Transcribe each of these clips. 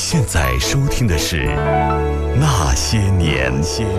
现在收听的是那些年。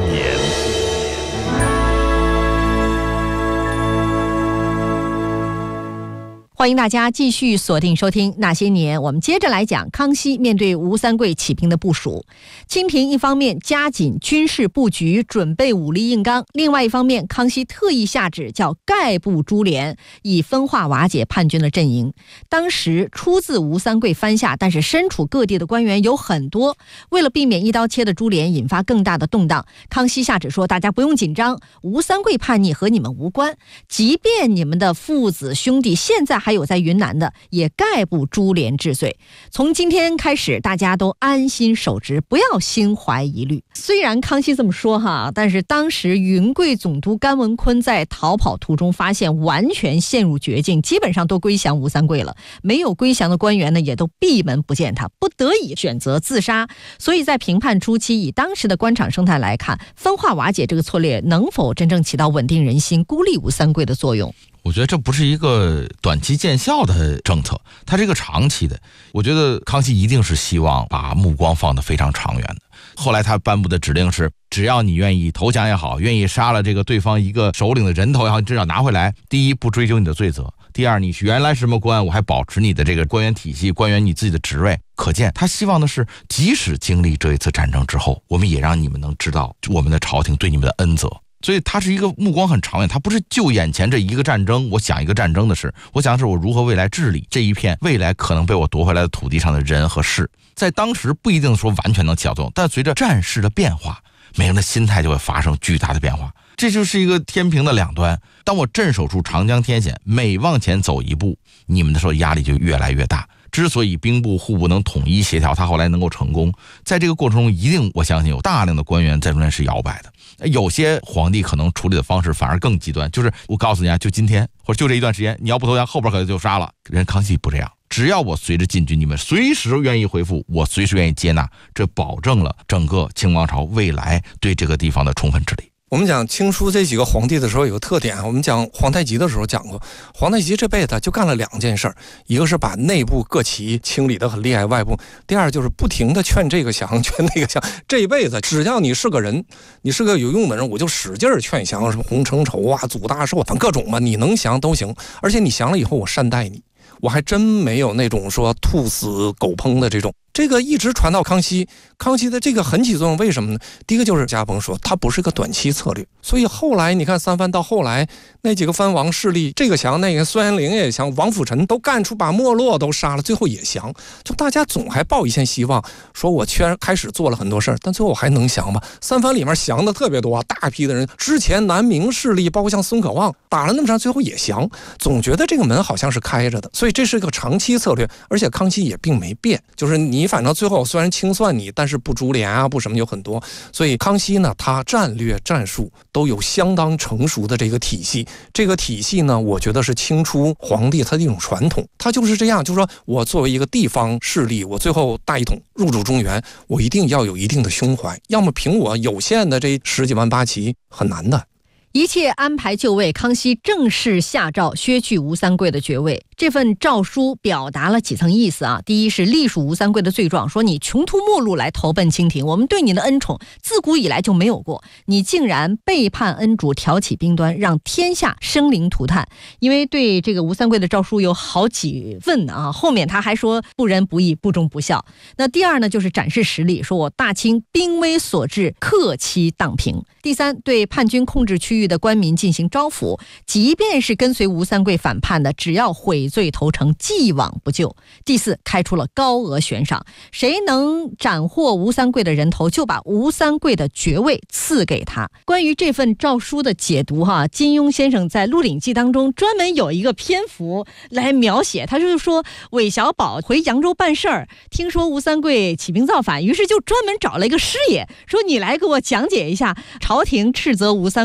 欢迎大家继续锁定收听那些年，我们接着来讲康熙面对吴三桂起兵的部署。清廷一方面加紧军事布局，准备武力硬刚，另外一方面康熙特意下旨叫概部株连，以分化瓦解叛军的阵营。当时出自吴三桂藩下，但是身处各地的官员有很多，为了避免一刀切的株连引发更大的动荡，康熙下旨说大家不用紧张，吴三桂叛逆和你们无关，即便你们的父子兄弟现在还有在云南的，也概不株连治罪。从今天开始，大家都安心守职，不要心怀疑虑。虽然康熙这么说哈，但是当时云贵总督甘文坤在逃跑途中发现完全陷入绝境，基本上都归降吴三桂了。没有归降的官员呢，也都闭门不见他，不得已选择自杀。所以在平叛初期，以当时的官场生态来看，分化瓦解这个策略能否真正起到稳定人心、孤立吴三桂的作用？ 我觉得这不是一个短期见效的政策，它是一个长期的。我觉得康熙一定是希望把目光放得非常长远的。后来他颁布的指令是，只要你愿意投降也好，愿意杀了这个对方一个首领的人头也好，你至少拿回来。第一，不追究你的罪责；第二，你原来是什么官，我还保持你的这个官员体系，官员你自己的职位。可见他希望的是，即使经历这一次战争之后，我们也让你们能知道我们的朝廷对你们的恩泽。所以他是一个目光很长远，他不是就眼前这一个战争，我想一个战争的事，我想的是我如何未来治理这一片未来可能被我夺回来的土地上的人和事。在当时不一定说完全能起到作用，但随着战事的变化，每个人的心态就会发生巨大的变化。这就是一个天平的两端，当我镇守住长江天险，每往前走一步，你们的时候压力就越来越大。之所以兵部户部能统一协调，他后来能够成功，在这个过程中一定我相信有大量的官员在中间是摇摆的。有些皇帝可能处理的方式反而更极端，就是我告诉你啊，就今天或者就这一段时间，你要不投降，后边可能就杀了。人康熙不这样，只要我随着进军，你们随时愿意回复，我随时愿意接纳，这保证了整个清王朝未来对这个地方的充分治理。 我们讲清初这几个皇帝的时候有个特点，我们讲皇太极的时候讲过，皇太极这辈子就干了两件事，一个是把内部各旗清理得很厉害，外部第二就是不停地劝这个降劝那个降。这一辈子只要你是个人，你是个有用的人，我就使劲劝降，什么洪承畴啊、祖大寿，反正各种吧，你能降都行，而且你降了以后我善待你，我还真没有那种说兔死狗烹的这种。这个一直传到康熙，康熙的这个很起作用，为什么呢？第一个就是家鹏说它不是个短期策略，所以后来你看三藩到后来那几个藩王势力，这个降那个，孙元龄也降，王辅臣都干出把没落都杀了，最后也降，就大家总还抱一线希望，说我虽然开始做了很多事儿，但最后我还能降吗？三藩里面降的特别多，大批的人，之前南明势力包括像孙可望打了那么长，最后也降，总觉得这个门好像是开着的，所以这是个长期策略，而且康熙也并没变，就是你反正最后虽然清算你，但是不株连啊，不什么有很多，所以康熙呢，他战略战术都有相当成熟的这个体系。这个体系呢，我觉得是清初皇帝他的一种传统，他就是这样，就是说我作为一个地方势力，我最后大一统入主中原，我一定要有一定的胸怀，要么凭我有限的这十几万八旗很难的。 一切安排就位，康熙正式下诏削去吴三桂的爵位。这份诏书表达了几层意思啊？第一是隶属吴三桂的罪状，说你穷途末路来投奔清廷，我们对你的恩宠自古以来就没有过，你竟然背叛恩主，挑起兵端，让天下生灵涂炭。因为对这个吴三桂的诏书有好几份啊，后面他还说不仁不义，不忠不孝。那第二呢，就是展示实力，说我大清兵危所至，克期荡平。第三，对叛军控制区域的官民进行招抚，即便是跟随吴三桂反叛的，只要悔罪投诚，既往不咎。第四，开出了高额悬赏，谁能斩获吴三桂的人头，就把吴三桂的爵位赐给他。关于这份诏书的解读金庸先生在《鹿鼎记》当中专门有一个篇幅来描写，他就是说韦小宝回扬州办事儿，听说吴三桂起兵造反，于是就专门找了一个师爷，说你来给我讲解一下朝廷斥责吴三桂的诏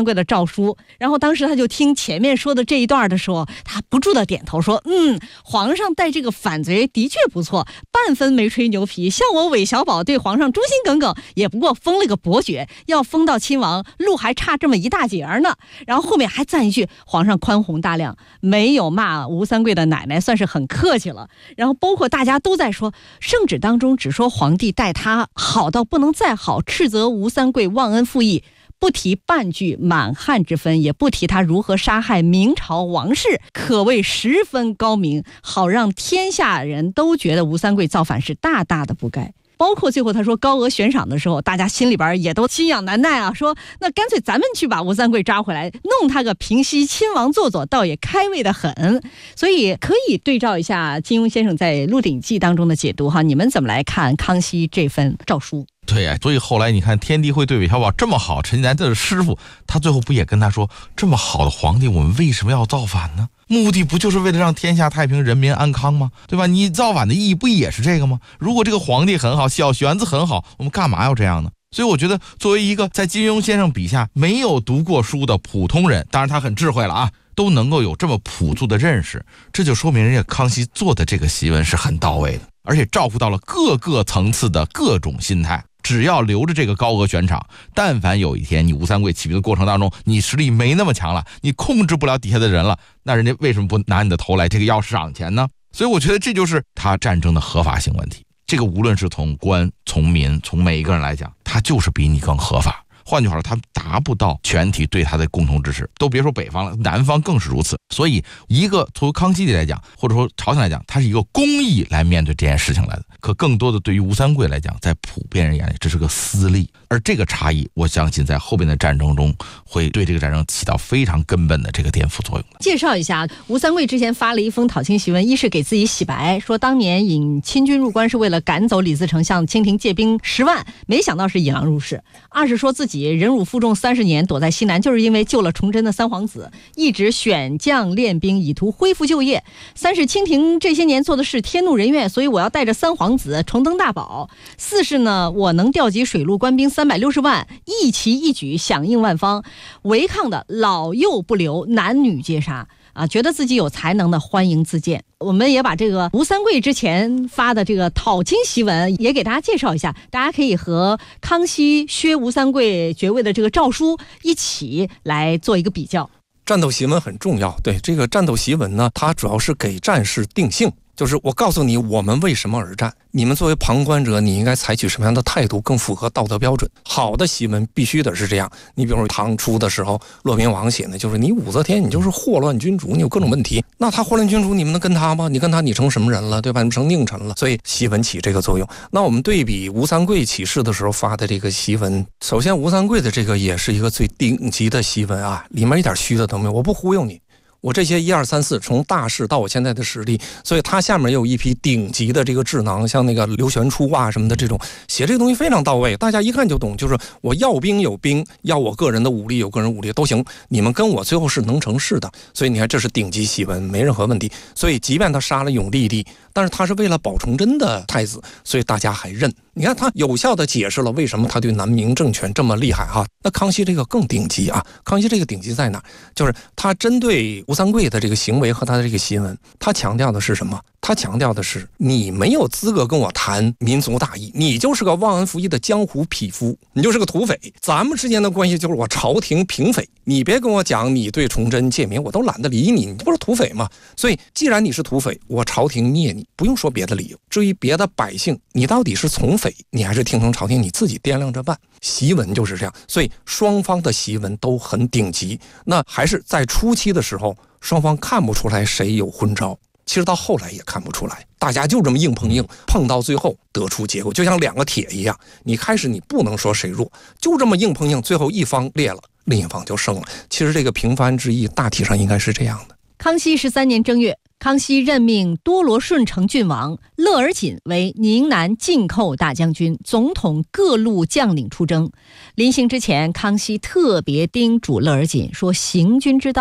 诏书。然后当时他就听前面说的这一段的时候，他不住的点头说，皇上待这个反贼的确不错，半分没吹牛皮。像我韦小宝对皇上忠心耿耿，也不过封了个伯爵，要封到亲王路还差这么一大截呢。然后后面还赞一句，皇上宽宏大量，没有骂吴三桂的奶奶，算是很客气了。然后包括大家都在说，圣旨当中只说皇帝待他好到不能再好，斥责吴三桂忘恩负义，不提半句满汉之分，也不提他如何杀害明朝王室，可谓十分高明，好让天下人都觉得吴三桂造反是大大的不该。包括最后他说高额悬赏的时候，大家心里边也都心痒难耐啊，说那干脆咱们去把吴三桂抓回来，弄他个平西亲王做做，倒也开胃的很。所以可以对照一下金庸先生在《鹿鼎记》当中的解读哈，你们怎么来看康熙这份诏书？ 对呀，所以后来你看天地会对韦小宝这么好，陈近南的师傅，他最后不也跟他说，这么好的皇帝，我们为什么要造反呢？目的不就是为了让天下太平，人民安康吗？对吧？你造反的意义不也是这个吗？如果这个皇帝很好，小玄子很好，我们干嘛要这样呢？所以我觉得作为一个在金庸先生笔下没有读过书的普通人，当然他很智慧了啊，都能够有这么朴素的认识，这就说明人家康熙做的这个檄文是很到位的，而且照顾到了各个层次的各种心态。只要留着这个高额悬赏，但凡有一天你吴三桂起兵的过程当中，你实力没那么强了，你控制不了底下的人了，那人家为什么不拿你的头来这个要赏钱呢？所以我觉得这就是他战争的合法性问题。这个无论是从官、从民、从每一个人来讲，他就是比你更合法。换句话说，他达不到全体对他的共同支持，都别说北方了，南方更是如此。所以一个从康熙来讲，或者说朝廷来讲，他是一个公义来面对这件事情来的。可更多的对于吴三桂来讲，在普遍人眼里这是个私利，而这个差异我相信在后边的战争中会对这个战争起到非常根本的这个颠覆作用。 介绍一下，吴三桂之前发了一封讨清檄文，一是给自己洗白，说当年引清军入关是为了赶走李自成，向清廷借兵10万，没想到是引狼入室；二是说自己忍辱负重30年，躲在西南，就是因为救了崇祯的三皇子，一直选将练兵，以图恢复旧业；三是清廷这些年做的事天怒人怨，所以我要带着三皇子重登大宝；四是呢，我能调集水陆官兵360万，一旗一举响应万方，违抗的老幼不留，男女皆杀啊！觉得自己有才能的欢迎自荐。我们也把这个吴三桂之前发的这个讨清檄文也给大家介绍一下，大家可以和康熙削吴三桂爵位的这个诏书一起来做一个比较。 战斗檄文很重要，对这个战斗檄文呢，它主要是给战士定性，就是我告诉你我们为什么而战，你们作为旁观者你应该采取什么样的态度更符合道德标准。好的檄文必须的是这样，你比如说唐初的时候骆宾王写的就是你武则天你就是祸乱君主，你有各种问题，那他祸乱君主你们能跟他吗？你跟他你成什么人了，对吧？你成佞臣了。所以檄文起这个作用。那我们对比吴三桂起事的时候发的这个檄文，首先吴三桂的这个也是一个最顶级的檄文啊，里面一点虚的都没有，我不忽悠你，我这些1、2、3、4从大事到我现在的实力，所以他下面也有一批顶级的这个智囊，像那个刘玄初啊什么的，这种写这个东西非常到位，大家一看就懂，就是我要兵有兵，要我个人的武力有个人武力都行，你们跟我最后是能成事的。所以你看这是顶级檄文，没任何问题。所以即便他杀了永历帝，但是他是为了保崇祯的太子，所以大家还认。你看他有效的解释了为什么他对南明政权这么厉害啊。那康熙这个更顶级啊，康熙这个顶级在哪？就是他针对吴三桂的这个行为和他的这个檄文，他强调的是什么？他强调的是你没有资格跟我谈民族大义，你就是个忘恩负义的江湖匹夫，你就是个土匪。咱们之间的关系就是我朝廷平匪，你别跟我讲你对崇祯借名，我都懒得理你，你不是土匪吗？所以既然你是土匪，我朝廷灭你，不用说别的理由。至于别的百姓，你到底是从匪，你还是听从朝廷，你自己掂量着办。檄文就是这样，所以双方的檄文都很顶级。那还是在初期的时候，双方看不出来谁有昏招，其实到后来也看不出来，大家就这么硬碰硬，碰到最后得出结果，就像2个铁一样，你开始你不能说谁弱，就这么硬碰硬，最后一方裂了，另一方就胜了。其实这个平番之役大体上应该是这样的。 康熙13年正月，康熙任命多罗顺承郡王乐而锦为宁南进寇大将军，总统各路将领出征。临行之前，康熙特别叮嘱乐而锦说，行军之道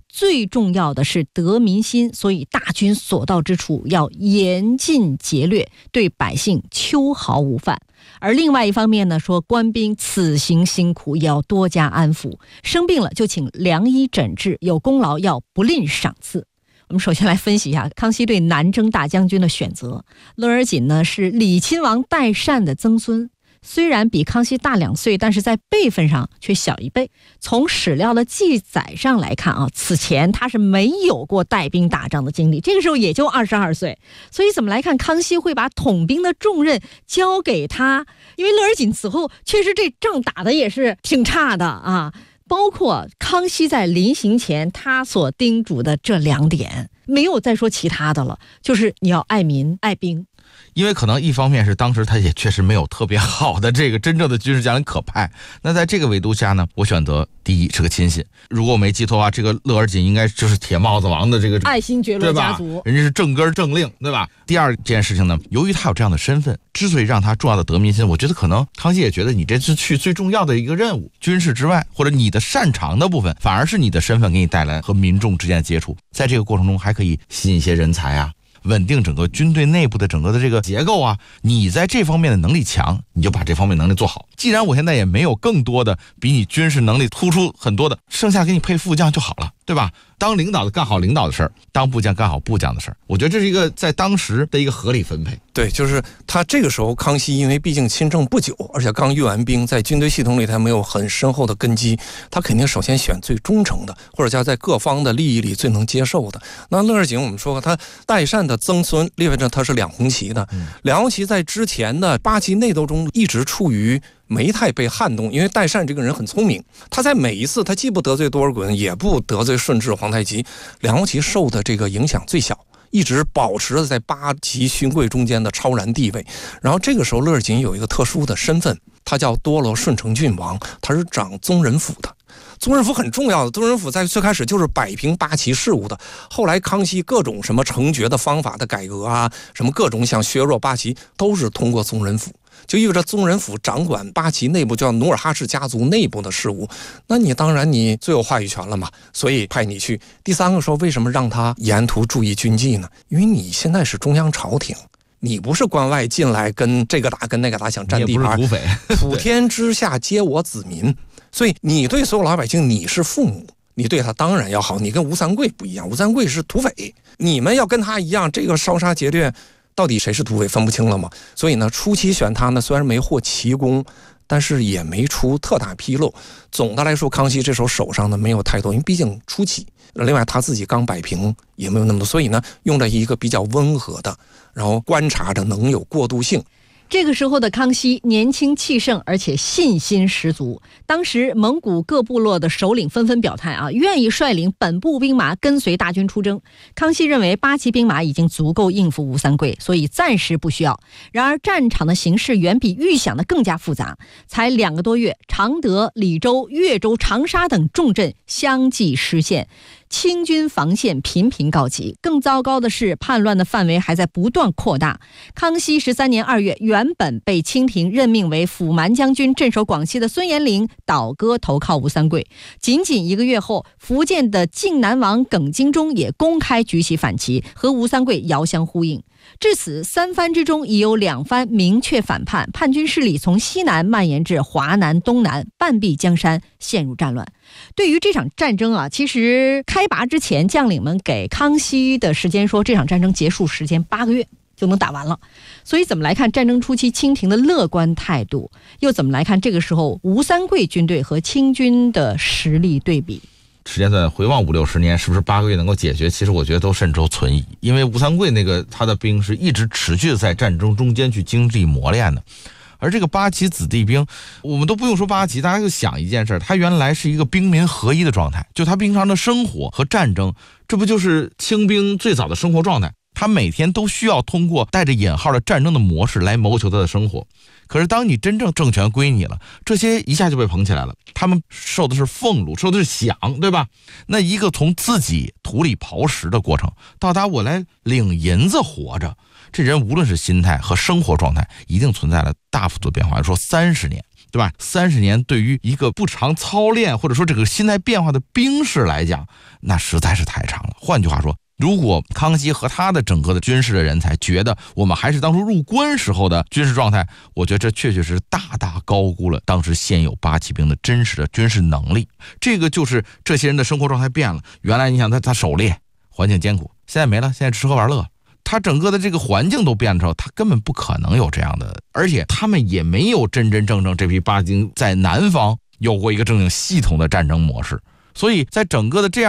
最重要的是得民心，所以大军所到之处要严禁劫掠，对百姓秋毫无犯。而另外一方面呢，说官兵此行辛苦，也要多加安抚，生病了就请良医诊治，有功劳要不吝赏赐。我们首先来分析一下康熙对南征大将军的选择。乐而锦呢是李亲王代善的曾孙，虽然比康熙大2岁，但是在辈分上却小1倍。从史料的记载上来看啊，此前他是没有过带兵打仗的经历，这个时候也就22岁。所以怎么来看康熙会把统兵的重任交给他？因为乐而锦此后确实这仗打的也是挺差的啊。包括康熙在临行前他所叮嘱的这2点，没有再说其他的了，就是你要爱民爱兵。 因为可能一方面是当时他也确实没有特别好的这个真正的军事将领可派，那在这个维度下呢，我选择第一是个亲信。如果我没记错这个乐而锦应该就是铁帽子王的这个爱新觉罗家族， 人家是正根正令，对吧？第二件事情呢，由于他有这样的身份，之所以让他重要的得民心，我觉得可能康熙也觉得你这次去最重要的一个任务，军事之外或者你的擅长的部分，反而是你的身份给你带来和民众之间的接触，在这个过程中还可以吸引一些人才啊，稳定整个军队内部的整个的这个结构啊，你在这方面的能力强，你就把这方面能力做好。既然我现在也没有更多的比你军事能力突出很多的，剩下给你配副将就好了，对吧？当领导的干好领导的事儿，当部将干好部将的事儿，我觉得这是一个在当时的一个合理分配。 对，就是他这个时候康熙因为毕竟亲政不久，而且刚阅完兵，在军队系统里他没有很深厚的根基，他肯定首先选最忠诚的，或者叫在各方的利益里最能接受的。那乐而锦我们说他代善的曾孙，意味着他是两红旗的。两红旗在之前的8旗内斗中一直处于没太被撼动，因为代善这个人很聪明，他在每一次他既不得罪多尔衮，也不得罪顺治、皇太极，两红旗受的这个影响最小，一直保持着在8旗勋贵中间的超然地位。然后这个时候乐而锦有一个特殊的身份，他叫多罗顺承郡王，他是掌宗人府的。宗人府很重要的，宗人府在最开始就是摆平8旗事务的，后来康熙各种什么惩决的方法的改革啊，什么各种想削弱8旗，都是通过宗人府，就意味着宗人府掌管8旗内部叫努尔哈赤家族内部的事务，那你当然你最有话语权了嘛，所以派你去。第三个说为什么让他沿途注意军纪呢？因为你现在是中央朝廷，你不是关外进来跟这个打跟那个打想占地盘，普天之下皆我子民，所以你对所有老百姓你是父母，你对他当然要好。你跟吴三桂不一样，吴三桂是土匪，你们要跟他一样，这个烧杀劫掠到底谁是土匪分不清了吗？所以呢，初期选他呢，虽然没获奇功，但是也没出特大纰漏。总的来说，康熙这时候手上呢没有太多，因为毕竟初期，另外他自己刚摆平，也没有那么多，所以呢，用了一个比较温和的，然后观察着能有过渡性。 这个时候的康熙年轻气盛，而且信心十足。当时蒙古各部落的首领纷纷表态啊，愿意率领本部兵马跟随大军出征。康熙认为8旗兵马已经足够应付吴三桂，所以暂时不需要。然而战场的形势远比预想的更加复杂，才2个多月，常德、李州、越州、长沙等重镇相继失陷，清军防线频频告急。更糟糕的是，叛乱的范围还在不断扩大。康熙13年2月，原本被清廷任命为辅蛮将军镇守广西的孙延龄倒戈投靠吴三桂。仅仅1个月后，福建的靖南王耿精忠也公开举起反旗，和吴三桂遥相呼应。至此，3藩之中已有2藩明确反叛，叛军势力从西南蔓延至华南、东南，半壁江山，陷入战乱。对于这场战争啊，其实开拔之前，将领们给康熙的时间说，这场战争结束时间8个月就能打完了。所以怎么来看战争初期清廷的乐观态度，又怎么来看这个时候吴三桂军队和清军的实力对比？ 时间段回望50-60年，是不是8个月能够解决？其实我觉得都慎重存疑，因为吴三桂那个他的兵是一直持续的在战争中间去经历磨练的。而这个8旗子弟兵，我们都不用说8旗，大家就想一件事，他原来是一个兵民合一的状态，就他平常的生活和战争，这不就是清兵最早的生活状态？他每天都需要通过带着引号的战争的模式来谋求他的生活。可是当你真正政权归你了，这些一下就被捧起来了，他们受的是俸禄，受的是饷，对吧？那一个从自己土里刨食的过程，到达我来领银子活着，这人无论是心态和生活状态，一定存在了大幅度的变化。说30年， 对吧？30年对于一个不常操练或者说这个心态变化的兵士来讲，那实在是太长了。换句话说，如果康熙和他的整个的军事的人才觉得我们还是当初入关时候的军事状态，我觉得这确实大大高估了当时现有八旗兵的真实的军事能力。这个就是这些人的生活状态变了。原来你想他狩猎环境艰苦，现在没了，现在吃喝玩乐。他整个的这个环境都变了之后，他根本不可能有这样的，而且他们也没有真真正正这批八旗兵在南方有过一个正经系统的战争模式，所以在整个的这样